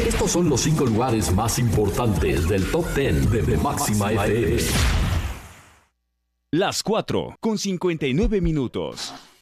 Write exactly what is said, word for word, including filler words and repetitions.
Estos son los cinco lugares más importantes del Top diez de, de Máxima F M. Las cuatro con cincuenta y nueve minutos.